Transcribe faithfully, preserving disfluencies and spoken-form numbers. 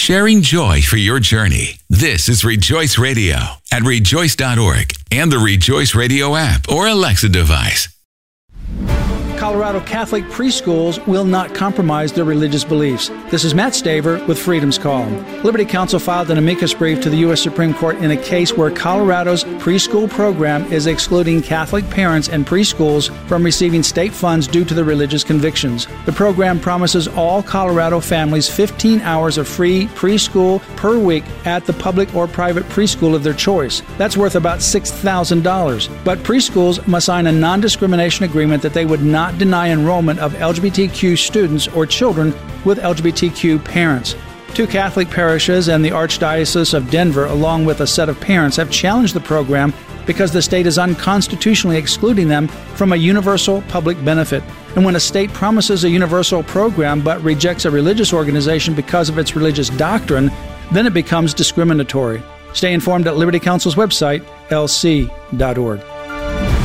sharing joy for your journey. This is Rejoice Radio at rejoice dot org and the Rejoice Radio app or Alexa device. Colorado Catholic preschools will not compromise their religious beliefs. This is Matt Staver with Freedom's Call. Liberty Counsel filed an amicus brief to the U S Supreme Court in a case where Colorado's preschool program is excluding Catholic parents and preschools from receiving state funds due to their religious convictions. The program promises all Colorado families fifteen hours of free preschool per week at the public or private preschool of their choice. That's worth about six thousand dollars. But preschools must sign a non-discrimination agreement that they would not deny enrollment of L G B T Q students or children with L G B T Q parents. Two Catholic parishes and the Archdiocese of Denver, along with a set of parents, have challenged the program because the state is unconstitutionally excluding them from a universal public benefit. And when a state promises a universal program but rejects a religious organization because of its religious doctrine, then it becomes discriminatory. Stay informed at Liberty Counsel's website, L C dot org.